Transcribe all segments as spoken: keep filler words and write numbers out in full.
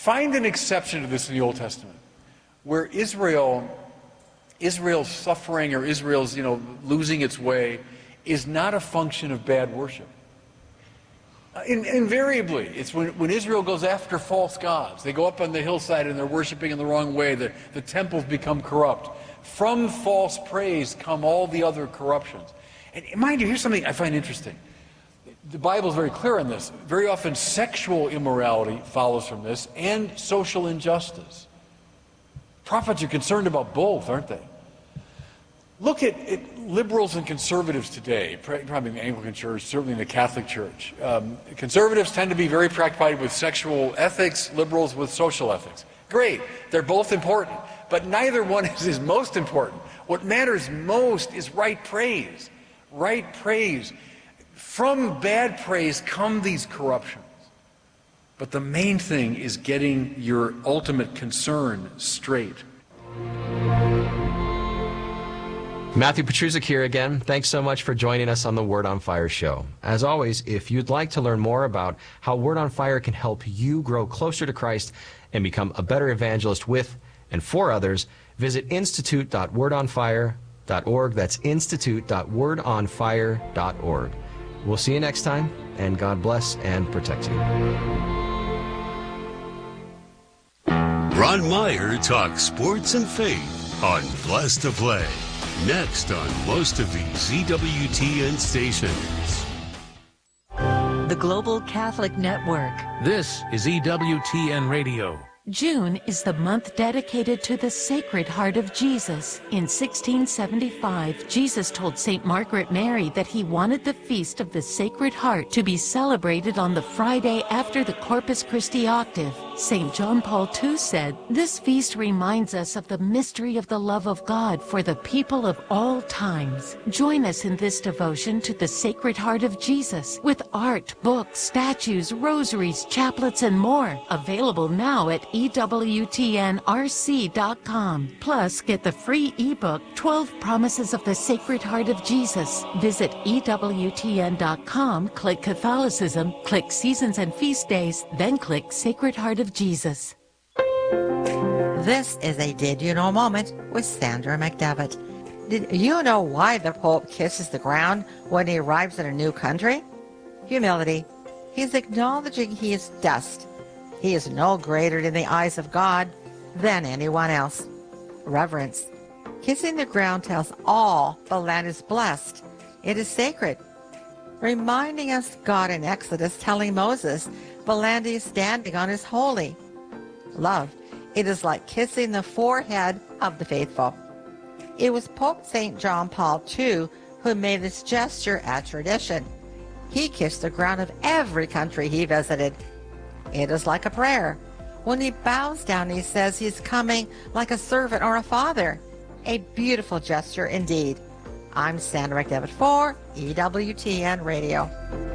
find an exception to this in the Old Testament, where Israel, Israel's suffering or Israel's, you know, losing its way is not a function of bad worship. In, invariably, it's when, when Israel goes after false gods. They go up on the hillside and they're worshiping in the wrong way. The, the temples become corrupt. From false praise come all the other corruptions. And mind you, here's something I find interesting. The Bible is very clear on this. Very often sexual immorality follows from this, and social injustice. Prophets are concerned about both, aren't they? Look at, at liberals and conservatives today, probably in the Anglican Church, certainly in the Catholic Church. Um, conservatives tend to be very preoccupied with sexual ethics, liberals with social ethics. Great, they're both important, but neither one is, is most important. What matters most is right praise. Right praise. From bad praise come these corruptions. But the main thing is getting your ultimate concern straight. Matthew Petrusik here again. Thanks so much for joining us on the Word on Fire show. As always, if you'd like to learn more about how Word on Fire can help you grow closer to Christ and become a better evangelist with and for others, visit institute dot word on fire dot org. That's institute dot word on fire dot org. We'll see you next time, and God bless and protect you. Ron Meyer talks sports and faith on Blessed to Play. Next on most of these E W T N stations. The Global Catholic Network. This is E W T N Radio. June is the month dedicated to the Sacred Heart of Jesus. In sixteen seventy-five, Jesus told Saint Margaret Mary that he wanted the Feast of the Sacred Heart to be celebrated on the Friday after the Corpus Christi octave. Saint John Paul the Second said, "This feast reminds us of the mystery of the love of God for the people of all times." Join us in this devotion to the Sacred Heart of Jesus with art, books, statues, rosaries, chaplets, and more. Available now at E W T N R C dot com. Plus, get the free ebook, twelve Promises of the Sacred Heart of Jesus. Visit E W T N dot com, click Catholicism, click Seasons and Feast Days, then click Sacred Heart of Jesus. This is a Did You Know moment with Sandra McDevitt. Did you know why the Pope kisses the ground when he arrives in a new country? Humility. He's acknowledging he is dust. He is no greater in the eyes of God than anyone else. Reverence. Kissing the ground tells all the land is blessed. It is sacred. Reminding us God in Exodus telling Moses the land he is standing on is holy. Love. It is like kissing the forehead of the faithful. It was Pope Saint John Paul the Second who made this gesture a tradition. He kissed the ground of every country he visited. It is like a prayer. When he bows down, he says he's coming like a servant or a father. A beautiful gesture indeed. I'm Sandra McDevitt for E W T N Radio.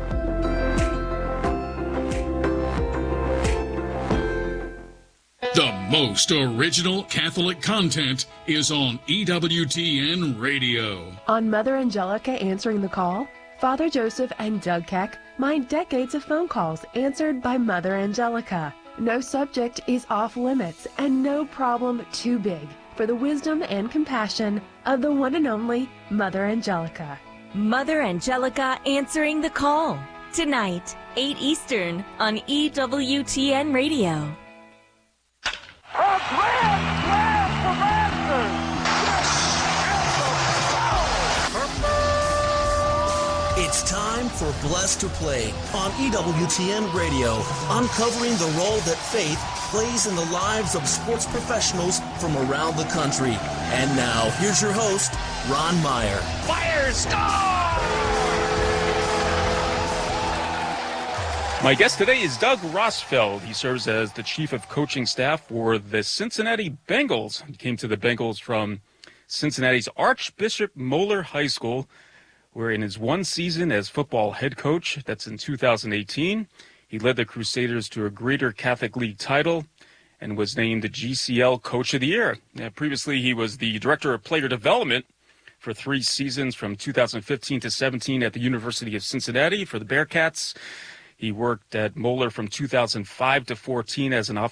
The most original Catholic content is on E W T N Radio. On Mother Angelica Answering the Call, Father Joseph and Doug Keck mind decades of phone calls answered by Mother Angelica. No subject is off limits and no problem too big for the wisdom and compassion of the one and only Mother Angelica. Mother Angelica Answering the Call. Tonight, eight Eastern on E W T N Radio. A grand slam for Masters! It's time for Blessed to Play on E W T N Radio, uncovering the role that faith plays in the lives of sports professionals from around the country. And now, here's your host, Ron Meyer. Fire star! My guest today is Doug Rosfeld. He serves as the chief of coaching staff for the Cincinnati Bengals. He came to the Bengals from Cincinnati's Archbishop Moeller High School, where in his one season as football head coach, that's in two thousand eighteen, he led the Crusaders to a Greater Catholic League title and was named the G C L Coach of the Year. Now, previously, he was the Director of Player Development for three seasons from two thousand fifteen to seventeen at the University of Cincinnati for the Bearcats. He worked at Moeller from two thousand five to fourteen as an